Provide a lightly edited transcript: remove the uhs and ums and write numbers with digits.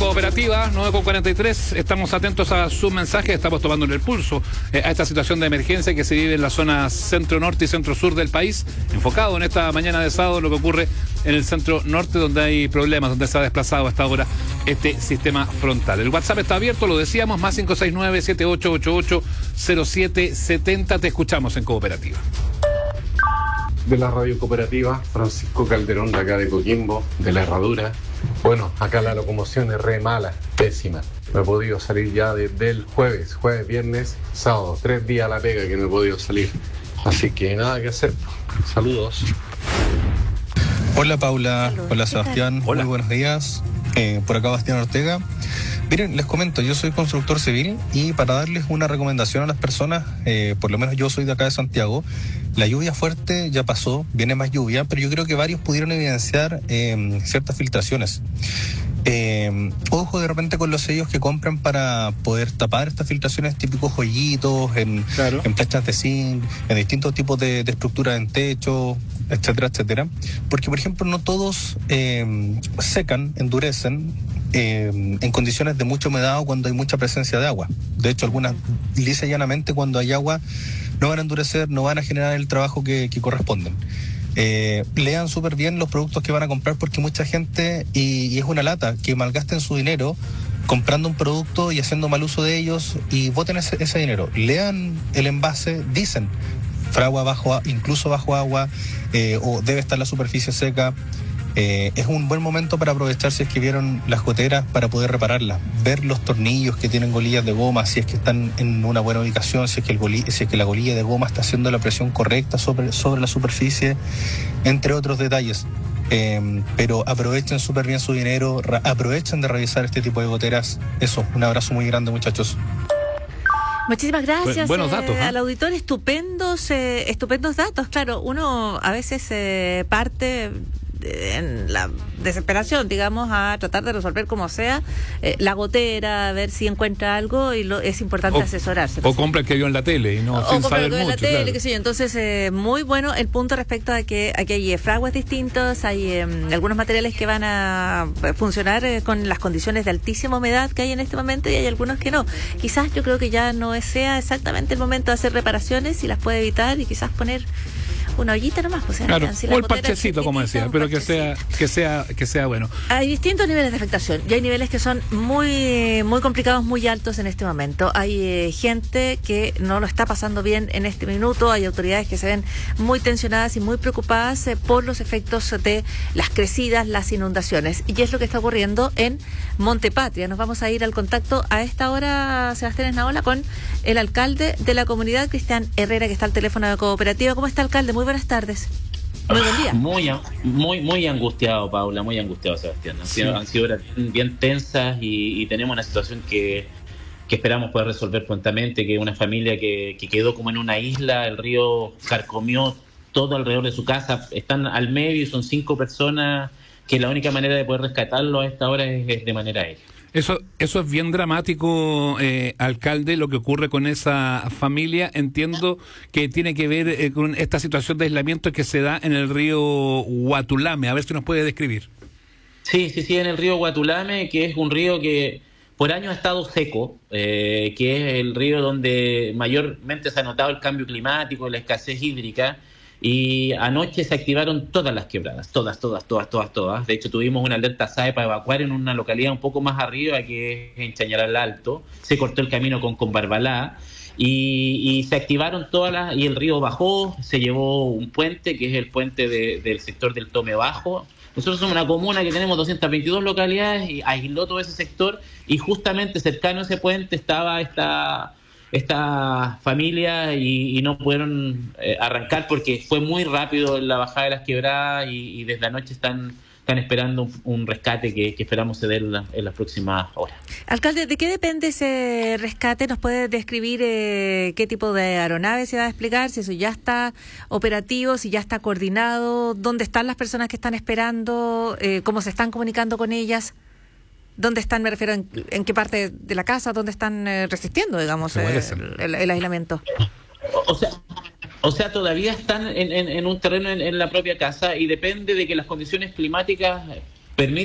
Cooperativa, 9:43. Estamos atentos a sus mensajes. Estamos tomando el pulso a esta situación de emergencia que se vive en la zona centro-norte y centro-sur del país. Enfocado en esta mañana de sábado lo que ocurre en el centro-norte, donde hay problemas, donde se ha desplazado hasta ahora este sistema frontal. El WhatsApp está abierto, lo decíamos, más 569-7888-0770. Te escuchamos en Cooperativa. De la radio cooperativa, Francisco Calderón, de acá de Coquimbo, de la Herradura. Bueno, acá la locomoción es re mala, pésima. No he podido salir ya desde el jueves, viernes, sábado, 3 días a la pega que no he podido salir. Así que nada que hacer. Saludos. Hola Paula, hola Sebastián, Hola. Muy buenos días. Por acá Bastián Ortega. Miren, les comento, yo soy constructor civil y para darles una recomendación a las personas, por lo menos yo soy de acá de Santiago, la lluvia fuerte ya pasó, viene más lluvia, pero yo creo que varios pudieron evidenciar ciertas filtraciones. Ojo de repente con los sellos que compran para poder tapar estas filtraciones, típicos hoyitos en planchas de zinc, en distintos tipos de estructuras en techo, etcétera, etcétera. Porque, por ejemplo, no todos secan, endurecen en condiciones de mucha humedad o cuando hay mucha presencia de agua. De hecho, algunas lisa y llanamente cuando hay agua no van a endurecer, no van a generar el trabajo que corresponden. Lean súper bien los productos que van a comprar, porque mucha gente, y es una lata, que malgasten su dinero comprando un producto y haciendo mal uso de ellos y boten ese dinero. Lean el envase, dicen fragua incluso bajo agua, o debe estar la superficie seca. Es un buen momento para aprovechar, si es que vieron las goteras, para poder repararlas, ver los tornillos que tienen golillas de goma, si es que están en una buena ubicación, si es que la golilla de goma está haciendo la presión correcta sobre la superficie, entre otros detalles. Pero aprovechen súper bien su dinero, aprovechen de revisar este tipo de goteras. Eso, un abrazo muy grande, muchachos. Muchísimas gracias. Buenos datos, al auditor, estupendos datos. Claro, uno a veces parte en la desesperación, digamos, a tratar de resolver como sea la gotera, a ver si encuentra algo, y es importante asesorarse. O compra el que vio en la tele y no sin saber mucho. En la tele, qué sé yo. Entonces, muy bueno el punto respecto a que aquí hay fraguas distintos, hay algunos materiales que van a funcionar con las condiciones de altísima humedad que hay en este momento, y hay algunos que no. Quizás yo creo que ya no sea exactamente el momento de hacer reparaciones, y las puede evitar, y quizás poner una ollita nomás, pues, claro, o el parchecito, como decía, pero que sea bueno. Hay distintos niveles de afectación y hay niveles que son muy muy complicados, muy altos en este momento. Hay gente que no lo está pasando bien en este minuto, hay autoridades que se ven muy tensionadas y muy preocupadas por los efectos de las crecidas, las inundaciones, y es lo que está ocurriendo en Montepatria. Nos vamos a ir al contacto a esta hora, Sebastián Esnaola, con el alcalde de la comunidad, Cristian Herrera, que está al teléfono de Cooperativa. ¿Cómo está, alcalde? Muy buenas tardes. Muy buen día. Muy angustiado, Paula, muy angustiado, Sebastián. Han sido horas bien tensas, y tenemos una situación que esperamos poder resolver prontamente, que una familia que quedó como en una isla, el río carcomió todo alrededor de su casa, están al medio y son 5 personas, que la única manera de poder rescatarlo a esta hora es de manera aérea. Eso es bien dramático, alcalde, lo que ocurre con esa familia. Entiendo que tiene que ver con esta situación de aislamiento que se da en el río Huatulame. A ver si nos puede describir. Sí, en el río Huatulame, que es un río que por años ha estado seco, que es el río donde mayormente se ha notado el cambio climático, la escasez hídrica. Y anoche se activaron todas las quebradas, todas. De hecho, tuvimos una alerta SAE para evacuar en una localidad un poco más arriba, que es en Chañaral Alto. Se cortó el camino con Barbalá, y se activaron todas y el río bajó, se llevó un puente, que es el puente del sector del Tome Bajo. Nosotros somos una comuna que tenemos 222 localidades, y aisló todo ese sector, y justamente cercano a ese puente estaba esta familia, y no pudieron arrancar porque fue muy rápido la bajada de las quebradas, y desde anoche están esperando un rescate que esperamos se dé en las próximas horas. Alcalde, ¿de qué depende ese rescate? ¿Nos puede describir qué tipo de aeronave se va a desplegar? Si eso ya está operativo, si ya está coordinado, ¿dónde están las personas que están esperando? ¿Cómo se están comunicando con ellas? ¿Dónde están, me refiero, en qué parte de la casa, dónde están resistiendo, digamos, el aislamiento? O sea, todavía están en un terreno en la propia casa, y depende de que las condiciones climáticas permitan